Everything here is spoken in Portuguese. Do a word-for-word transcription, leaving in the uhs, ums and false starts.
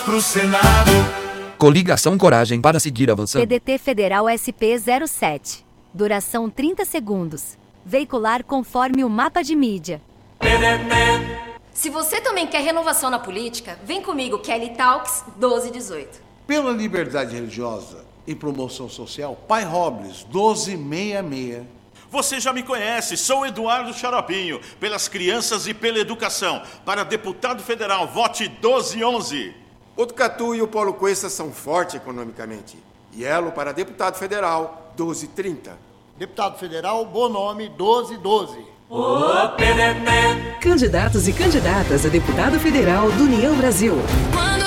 pro Senado. Coligação Coragem para seguir avançando. P D T Federal S P zero sete. Duração trinta segundos. Veicular conforme o mapa de mídia. P D T. Se você também quer renovação na política, vem comigo, Kelly Talks doze dezoito. Pela liberdade religiosa e promoção social, Pai Robles, doze sessenta e seis. Você já me conhece, sou Eduardo Xaropinho, pelas crianças e pela educação. Para deputado federal, vote doze onze. O Tucatu e o Paulo Cuesta são fortes economicamente. Yelo para deputado federal, doze trinta. Deputado federal, Bonomi, doze doze. O P D T. Candidatos e candidatas a deputado federal do União Brasil.